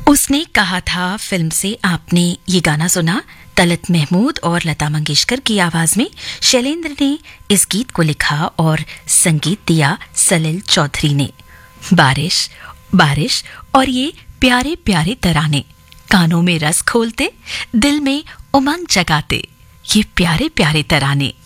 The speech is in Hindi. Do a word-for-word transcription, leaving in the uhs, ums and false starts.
उसने कहा था फिल्म से आपने ये गाना सुना। तलत महमूद और लता मंगेशकर की आवाज में शैलेंद्र ने इस गीत को लिखा और संगीत दिया सलिल चौधरी ने। बारिश बारिश और ये प्यारे प्यारे तराने कानों में रस खोलते, दिल में उमंग जगाते, ये प्यारे प्यारे तराने।